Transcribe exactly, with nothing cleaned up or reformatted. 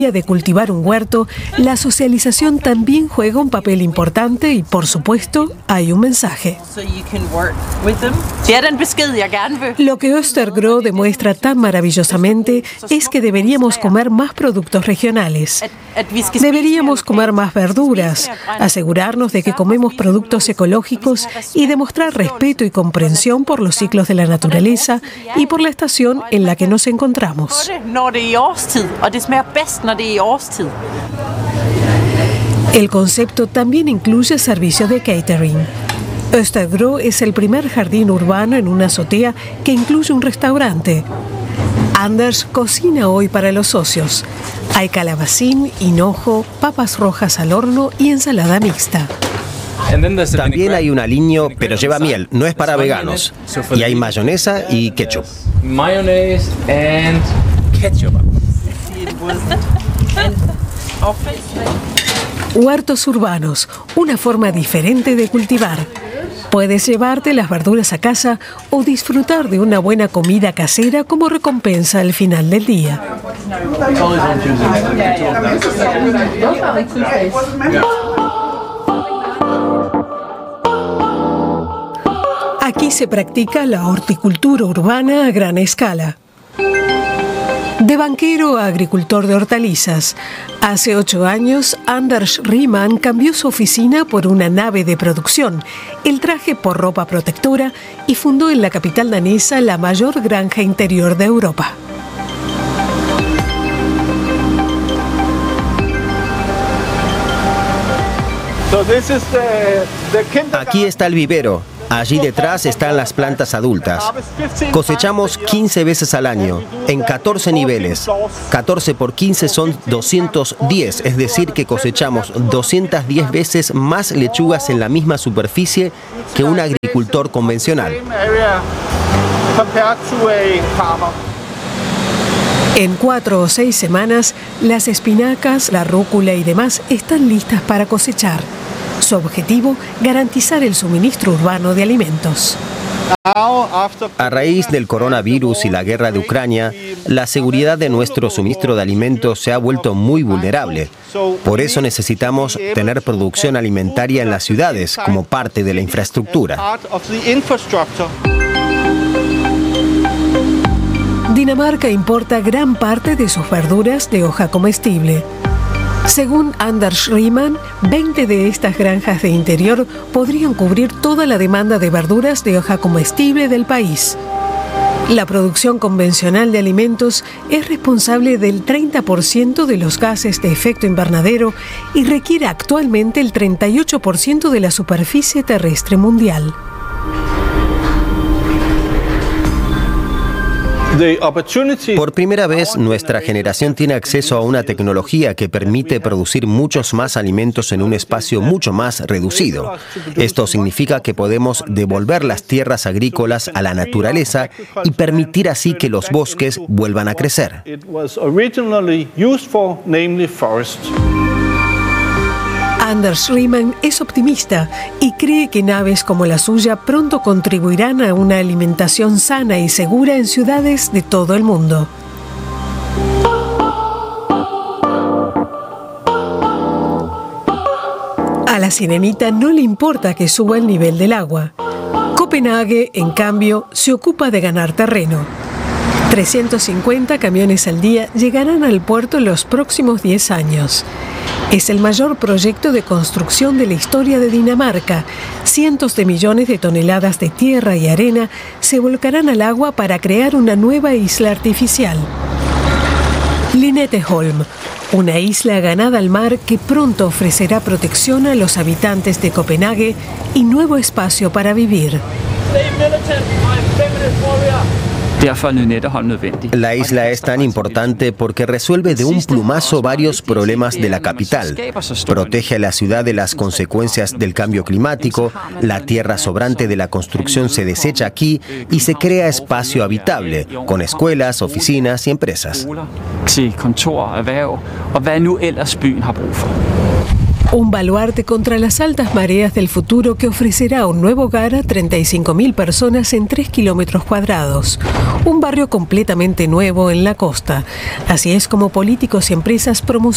de cultivar un huerto, la socialización también juega un papel importante y, por supuesto, hay un mensaje. Lo que Östergro demuestra tan maravillosamente es que deberíamos comer más productos regionales. Deberíamos comer más verduras, asegurarnos de que comemos productos ecológicos y demostrar respeto y comprensión por los ciclos de la naturaleza y por la estación en la que nos encontramos. El concepto también incluye servicios de catering. Östergro es el primer jardín urbano en una azotea que incluye un restaurante. Anders cocina hoy para los socios. Hay calabacín, hinojo, papas rojas al horno y ensalada mixta. También hay un aliño, pero lleva miel, no es para veganos. Y hay mayonesa y ketchup. Mayonnaise and ketchup. Huertos urbanos, una forma diferente de cultivar. Puedes llevarte las verduras a casa o disfrutar de una buena comida casera como recompensa al final del día. Aquí se practica la horticultura urbana a gran escala. De banquero a agricultor de hortalizas, hace ocho años Anders Riemann cambió su oficina por una nave de producción, el traje por ropa protectora y fundó en la capital danesa la mayor granja interior de Europa. Aquí está el vivero. Allí detrás están las plantas adultas. Cosechamos quince veces al año, en catorce niveles. catorce por quince son doscientos diez, es decir que cosechamos doscientas diez veces más lechugas en la misma superficie que un agricultor convencional. En cuatro o seis semanas, las espinacas, la rúcula y demás están listas para cosechar. Su objetivo, garantizar el suministro urbano de alimentos. A raíz del coronavirus y la guerra de Ucrania, la seguridad de nuestro suministro de alimentos se ha vuelto muy vulnerable. Por eso necesitamos tener producción alimentaria en las ciudades como parte de la infraestructura. Dinamarca importa gran parte de sus verduras de hoja comestible. Según Anders Riemann, veinte de estas granjas de interior podrían cubrir toda la demanda de verduras de hoja comestible del país. La producción convencional de alimentos es responsable del treinta por ciento de los gases de efecto invernadero y requiere actualmente el treinta y ocho por ciento de la superficie terrestre mundial. Por primera vez, nuestra generación tiene acceso a una tecnología que permite producir muchos más alimentos en un espacio mucho más reducido. Esto significa que podemos devolver las tierras agrícolas a la naturaleza y permitir así que los bosques vuelvan a crecer. Anders Riemann es optimista y cree que naves como la suya pronto contribuirán a una alimentación sana y segura en ciudades de todo el mundo. A la sirenita no le importa que suba el nivel del agua. Copenhague, en cambio, se ocupa de ganar terreno. trescientos cincuenta camiones al día llegarán al puerto en los próximos diez años. Es el mayor proyecto de construcción de la historia de Dinamarca. Cientos de millones de toneladas de tierra y arena se volcarán al agua para crear una nueva isla artificial. Lynetteholm, una isla ganada al mar que pronto ofrecerá protección a los habitantes de Copenhague y nuevo espacio para vivir. La isla es tan importante porque resuelve de un plumazo varios problemas de la capital. Protege a la ciudad de las consecuencias del cambio climático, la tierra sobrante de la construcción se desecha aquí y se crea espacio habitable, con escuelas, oficinas y empresas. Un baluarte contra las altas mareas del futuro que ofrecerá un nuevo hogar a treinta y cinco mil personas en tres kilómetros cuadrados. Un barrio completamente nuevo en la costa. Así es como políticos y empresas promocionan